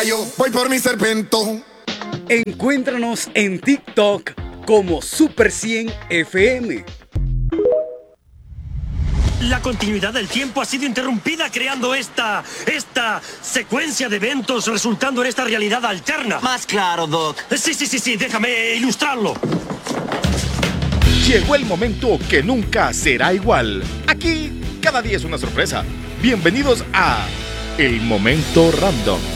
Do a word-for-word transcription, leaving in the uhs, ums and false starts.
caballo, voy por mi serpento. Encuéntranos en TikTok como Super cien F M. La continuidad del tiempo ha sido interrumpida creando esta... esta secuencia de eventos resultando en esta realidad alterna. Más claro, Doc. Sí, sí, sí, sí, déjame ilustrarlo. Llegó el momento que nunca será igual. Aquí, cada día es una sorpresa. Bienvenidos a El Momento Random.